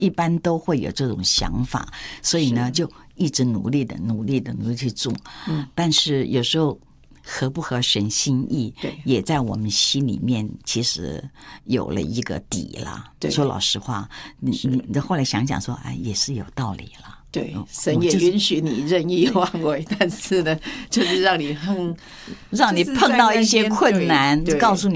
一般都会有这种想法，所以呢就一直努力的去做。但是有时候合不合神心意，也在我们心里面其实有了一个底了。说老实话，你后来想想说，哎，也是有道理了。 对，神也允许你任意妄为，但是呢，就是让你碰到一些困难，告诉你。